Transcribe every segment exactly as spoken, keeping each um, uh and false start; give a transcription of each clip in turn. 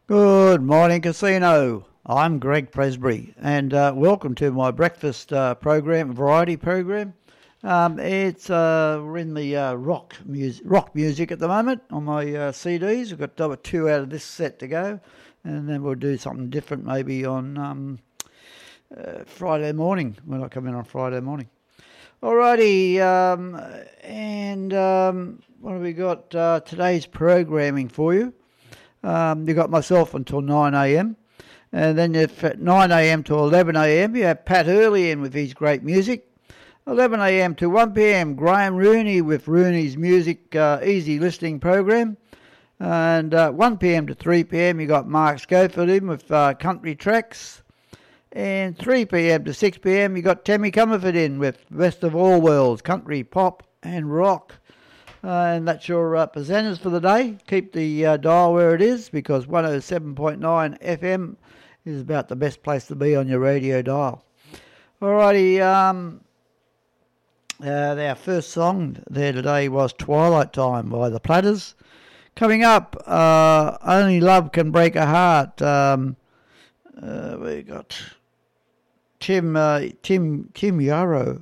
Good morning, Casino. I'm Greg Presbury, and uh, welcome to my breakfast uh, program, variety program. Um, it's uh, we're in the uh, rock music, rock music at the moment on my uh, C Ds. We've got uh, two out of this set to go, and then we'll do something different maybe on um, uh, Friday morning when I come in on Friday morning. Alrighty, um, and um, what have we got? Uh, today's programming for you. Um, you got myself until nine a.m. And then if at nine a.m. to eleven a.m. you have Pat Hurley in with his great music. eleven a.m. to one p.m. Graham Rooney with Rooney's Music uh, Easy Listening Program. And uh, one p.m. to three p.m. you got Mark Schofield in with uh, Country Tracks. And three p.m. to six p.m. you got Tammy Comerford in with Best of All Worlds, Country, Pop and Rock. Uh, and that's your uh, presenters for the day. Keep the uh, dial where it is because one oh seven point nine F M is about the best place to be on your radio dial. Alrighty, um, uh, our first song there today was Twilight Time by the Platters. Coming up, uh, Only Love Can Break a Heart. Um, uh, we got Tim, uh, Tim, Tim Yarrow.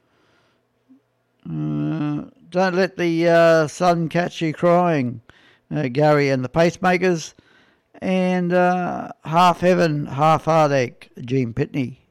Uh, Don't Let the uh, Sun Catch You Crying, uh, Gary and the Pacemakers, and uh, Half Heaven, Half Heartache, Gene Pitney.